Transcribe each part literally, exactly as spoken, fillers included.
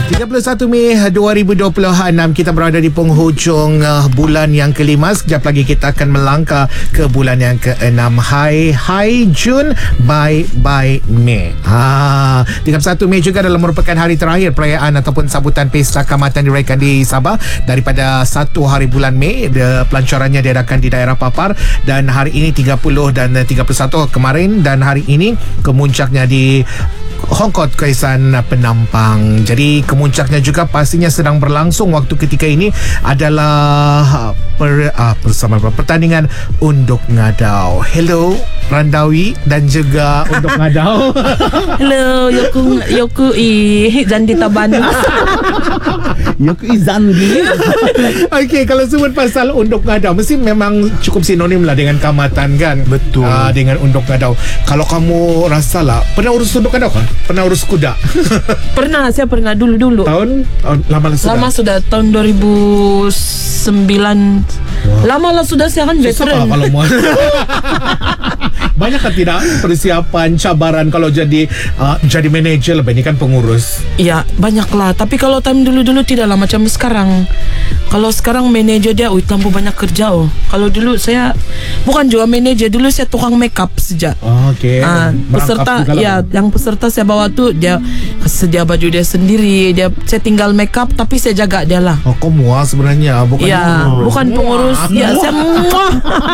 tiga puluh satu Mei dua ribu dua puluh enam, kita berada di penghujung uh, bulan yang kelima. Sekejap lagi kita akan melangkah ke bulan yang keenam. Hai Hai Jun, bye bye Mei. Ha, tiga puluh satu Mei juga adalah merupakan hari terakhir perayaan ataupun sambutan Pesta Kaamatan diraihkan di Sabah. Daripada satu hari bulan Mei, de, pelancarannya diadakan di daerah Papar, dan hari ini tiga puluh dan tiga puluh satu kemarin, dan hari ini kemuncaknya di Hongkot Kaisan Penampang. Jadi kemuncaknya juga pastinya sedang berlangsung waktu ketika ini adalah per, uh, bersama pertandingan Unduk Ngadau. Hello Randawi dan juga Unduk Ngadau. Hello Yoku Yoku i Zandi Taban. Yoku i Zandi. Okey, kalau sebut pasal Unduk Ngadau mesti memang cukup sinonim lah dengan Kaamatan kan. Betul. Uh, dengan Unduk Ngadau. Kalau kamu rasalah, pernah urus Unduk Ngadau kan? Pernah urus kuda? Pernah, saya pernah dulu-dulu. Tahun? Tahun lama sudah? Lama sudah, tahun dua ribu sembilan. Wow. Lama lah sudah, saya kan veteran. Kalau mau. Banyak kan tidak persiapan, cabaran kalau jadi uh, jadi manager lebih, ini kan pengurus. Iya, banyak lah. Tapi kalau time dulu-dulu tidak lah macam sekarang. Kalau sekarang manajer dia, wih, terlalu banyak kerja oh. Kalau dulu saya bukan juga manajer, dulu saya tukang makeup sejak. Oh, Okey. Ah, peserta, ya, yang peserta saya bawa tu dia sedia baju dia sendiri, dia saya tinggal makeup tapi saya jaga dia lah. Oh, kau muah sebenarnya, bukan ya, pengurus. bukan pengurus. Ya, saya muah.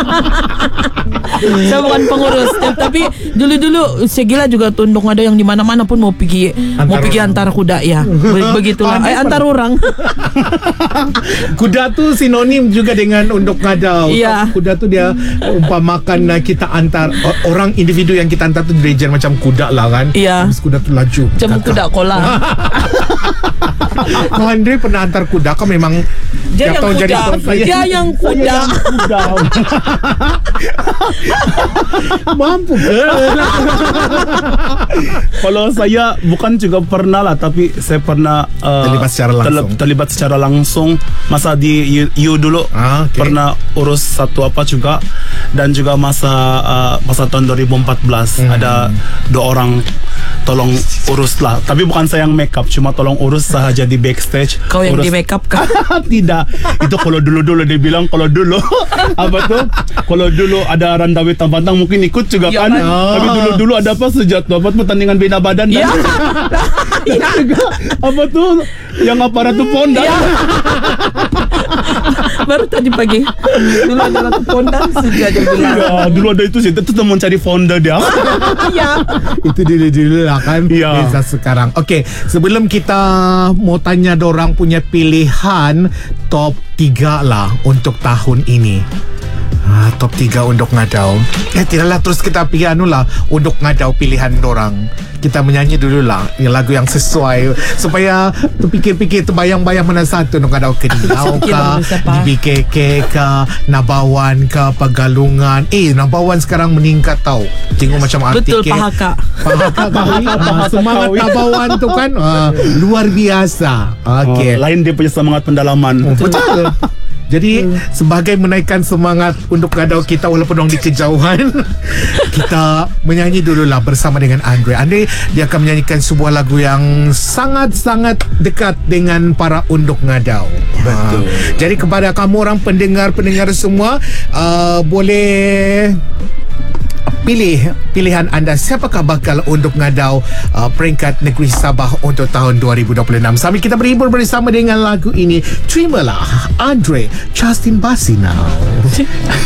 Saya bukan pengurus, tapi dulu-dulu saya gila juga tuh Unduk Ngadau yang di mana-mana pun mau pergi, antar mau pergi antar kuda ya. Begitulah. Eh, antar orang. Kuda tu sinonim juga dengan Unduk Ngadau. Iya. Kuda tu dia umpamakan kita antar orang individu yang kita antar tu dirajar macam kuda lah kan. Iya. Habis kuda tu laju. Macam kuda kola. Kau Andre pernah antar kuda? Kau memang dia yang kuda. Jadi dia yang kuda. kuda. Mampu ke? Kalau saya bukan juga pernah lah, tapi saya pernah uh, terlibat secara langsung. Terlibat secara langsung masa di U, U dulu. Ah, okay. Pernah urus satu apa juga, dan juga masa uh, masa tahun dua ribu empat belas hmm. ada dua orang tolong urus lah, tapi bukan saya yang make up, cuma tolong urus sahaja di backstage. Kau yang urus. di make up kan? Tidak, itu kalau dulu-dulu dia bilang kalau dulu apa tuh, kalau dulu ada Randawi Tampantang mungkin ikut juga ya, kan, oh. Tapi dulu-dulu ada apa sejak tuh apa pertandingan bina badan dan ya. Ya. Juga, apa tuh yang aparat tuh Ponda ya. Baru tadi pagi dulu ada ratu Ponda sejak dia bilang ya, dulu ada itu sih, itu tuh mau cari founder dia. Ya. Itu dulu-dulu lah kan. Ya. Bisa sekarang. Okey, sebelum kita mau tanya dorang punya pilihan top tiga lah untuk tahun ini. Ah, top tiga Unduk Ngadau. Eh tidaklah terus kita pergi anu lah Unduk Ngadau pilihan dorang. Kita menyanyi dulu lah lagu yang sesuai supaya terfikir-fikir, terbayang-bayang mana satu Unduk Ngadau. Kedinau kah, di B K K kah, Nabawan kah, Pegalungan. Eh Nabawan sekarang meningkat tau. Tengok macam artikel. Betul, Pahaka. Pahaka kawi. ah, Semangat Nabawan tu kan ah, luar biasa. Okey. Oh, lain dia punya semangat pendalaman. Oh, betul. Jadi hmm. sebagai menaikkan semangat Unduk Ngadau kita walaupun orang di kejauhan, kita menyanyi dululah bersama dengan Andre. Andre dia akan menyanyikan sebuah lagu yang sangat-sangat dekat dengan para Unduk Ngadau. Betul. Ha. Jadi kepada kamu orang pendengar-pendengar semua, uh, boleh pilih pilihan anda siapakah bakal Unduk Ngadau uh, peringkat negeri Sabah untuk tahun dua ribu dua puluh enam. Sambil kita berhibur bersama dengan lagu ini, terimalah Andre Justin Basinau.